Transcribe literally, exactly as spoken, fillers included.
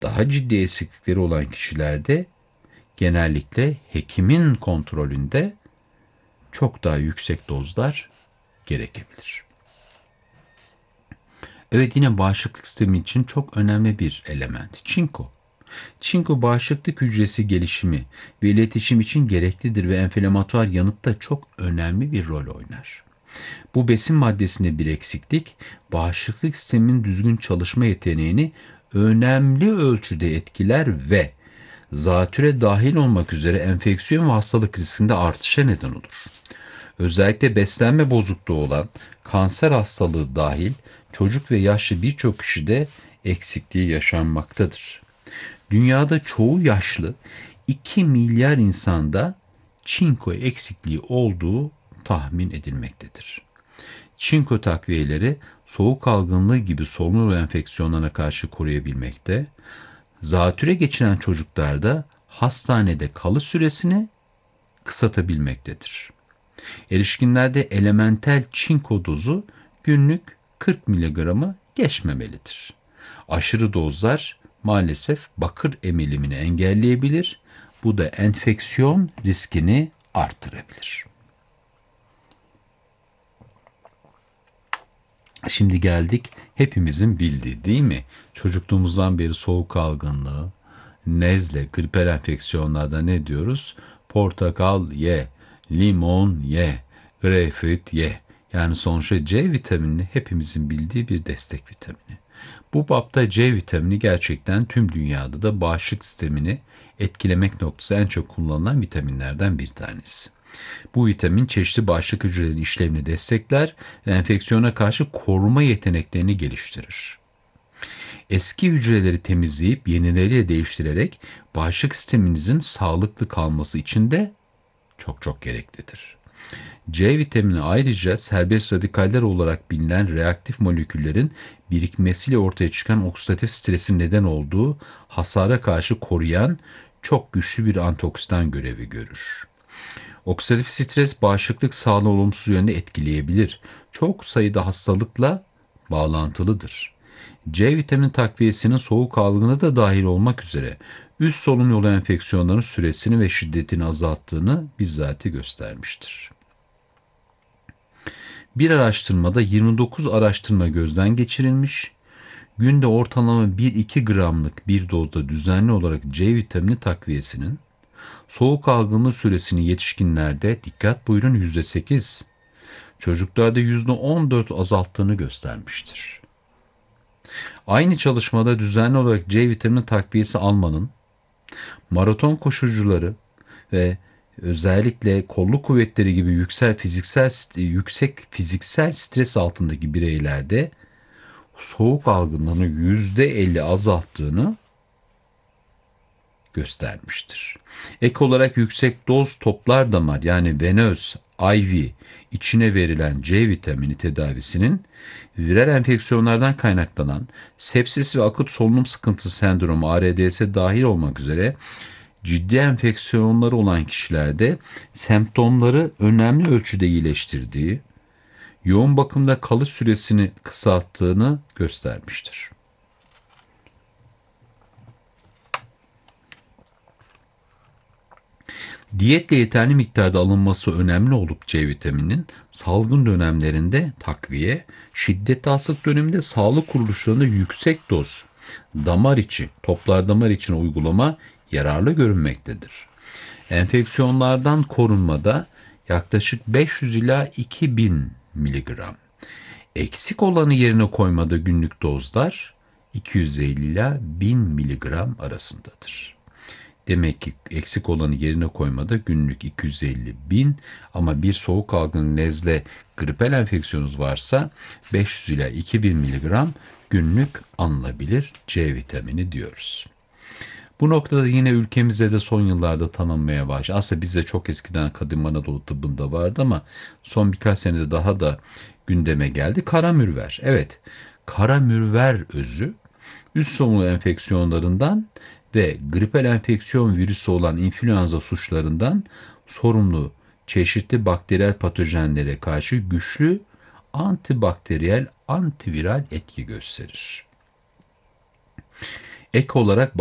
Daha ciddi eksiklikleri olan kişilerde genellikle hekimin kontrolünde çok daha yüksek dozlar gerekebilir. Evet, yine bağışıklık sistemi için çok önemli bir element. Çinko. Çinko bağışıklık hücresi gelişimi ve iletişim için gereklidir ve enflamatuar yanıtta çok önemli bir rol oynar. Bu besin maddesinde bir eksiklik, bağışıklık sisteminin düzgün çalışma yeteneğini önemli ölçüde etkiler ve zatüre dahil olmak üzere enfeksiyon ve hastalık riskinde artışa neden olur. Özellikle beslenme bozukluğu olan kanser hastalığı dahil çocuk ve yaşlı birçok kişide eksikliği yaşanmaktadır. Dünyada çoğu yaşlı iki milyar insanda çinko eksikliği olduğu tahmin edilmektedir. Çinko takviyeleri soğuk algınlığı gibi solunum enfeksiyonlarına karşı koruyabilmekte, zatüre geçiren çocuklarda hastanede kalış süresini kısaltabilmektedir. Erişkinlerde elementel çinko dozu günlük kırk miligramı geçmemelidir. Aşırı dozlar maalesef bakır emilimini engelleyebilir. Bu da enfeksiyon riskini arttırabilir. Şimdi geldik hepimizin bildiği, değil mi? Çocukluğumuzdan beri soğuk algınlığı, nezle, gripel enfeksiyonlarda ne diyoruz? Portakal ye, limon ye, greyfurt ye. Yani sonuçta C vitamini hepimizin bildiği bir destek vitamini. Bu bapta C vitamini gerçekten tüm dünyada da bağışıklık sistemini etkilemek noktası en çok kullanılan vitaminlerden bir tanesi. Bu vitamin çeşitli bağışıklık hücrelerinin işlevini destekler ve enfeksiyona karşı koruma yeteneklerini geliştirir. Eski hücreleri temizleyip yenileriyle değiştirerek bağışıklık sisteminizin sağlıklı kalması için de çok çok gereklidir. C vitamini ayrıca serbest radikaller olarak bilinen reaktif moleküllerin birikmesiyle ortaya çıkan oksidatif stresin neden olduğu hasara karşı koruyan çok güçlü bir antioksidan görevi görür. Oksidatif stres bağışıklık sağlığı olumsuz yönde etkileyebilir. Çok sayıda hastalıkla bağlantılıdır. C vitamini takviyesinin soğuk algını da dahil olmak üzere üst solunum yolu enfeksiyonlarının süresini ve şiddetini azalttığını bizzat göstermiştir. Bir araştırmada yirmi dokuz araştırma gözden geçirilmiş, günde ortalama bir iki gramlık bir dozda düzenli olarak C vitamini takviyesinin soğuk algınlığı süresini yetişkinlerde dikkat buyurun yüzde sekiz, çocuklarda yüzde on dört azalttığını göstermiştir. Aynı çalışmada düzenli olarak C vitamini takviyesi almanın maraton koşucuları ve özellikle kolluk kuvvetleri gibi yüksek fiziksel yüksek fiziksel stres altındaki bireylerde soğuk algınlığını yüzde elli azalttığını göstermiştir. Ek olarak yüksek doz toplar damar yani venöz, I V içine verilen C vitamini tedavisinin viral enfeksiyonlardan kaynaklanan sepsis ve akut solunum sıkıntısı sendromu A R D S dahil olmak üzere ciddi enfeksiyonları olan kişilerde semptomları önemli ölçüde iyileştirdiği, yoğun bakımda kalış süresini kısalttığını göstermiştir. Diyetle yeterli miktarda alınması önemli olup C vitamininin salgın dönemlerinde takviye, şiddetli hastalık döneminde sağlık kuruluşlarında yüksek doz damar içi, toplar damar için uygulama yararlı görünmektedir. Enfeksiyonlardan korunmada yaklaşık beş yüz ila iki bin miligram. Eksik olanı yerine koymada günlük dozlar iki yüz elli ila bin miligram arasındadır. Demek ki eksik olanı yerine koymada günlük iki yüz elli bin ama bir soğuk algın nezle gripel enfeksiyonunuz varsa beş yüz ila iki bin miligram günlük alınabilir C vitamini diyoruz. Bu noktada yine ülkemizde de son yıllarda tanınmaya başladı. Aslında bizde çok eskiden Kadim Anadolu tıbbında vardı ama son birkaç senede daha da gündeme geldi. Karamürver. Evet, karamürver özü üst solunum enfeksiyonlarından ve gripel enfeksiyon virüsü olan influenza suçlarından sorumlu çeşitli bakteriyel patojenlere karşı güçlü antibakteriyel, antiviral etki gösterir. Ek olarak